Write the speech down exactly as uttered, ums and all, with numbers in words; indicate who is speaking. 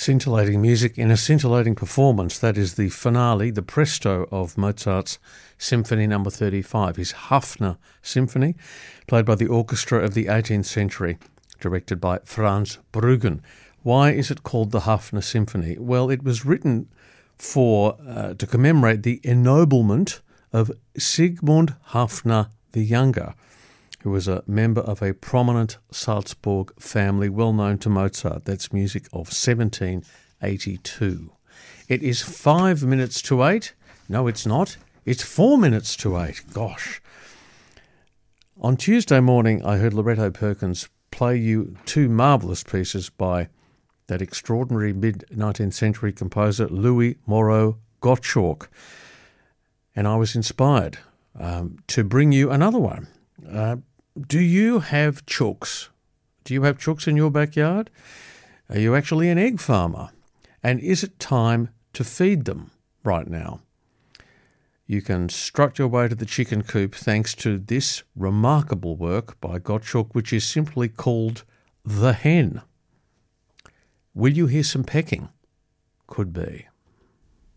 Speaker 1: Scintillating music in a scintillating performance. That is the finale, the presto of Mozart's Symphony Number thirty-five, his Hafner Symphony, played by the orchestra of the eighteenth century, directed by Franz Bruggen. Why is it called the Hafner Symphony? Well, it was written for uh, to commemorate the ennoblement of Sigmund Hafner the Younger, who was a member of a prominent Salzburg family well known to Mozart. That's music of seventeen eighty-two. It is five minutes to eight. No, it's not. It's four minutes to eight. Gosh. On Tuesday morning, I heard Loretto Perkins play you two marvellous pieces by that extraordinary mid-nineteenth century composer Louis Moreau Gottschalk. And I was inspired um, to bring you another one. Uh, do you have chooks? Do you have chooks in your backyard? Are you actually an egg farmer? And is it time to feed them right now? You can strut your way to the chicken coop thanks to this remarkable work by Gottschalk, which is simply called The Hen. Will you hear some pecking? Could be.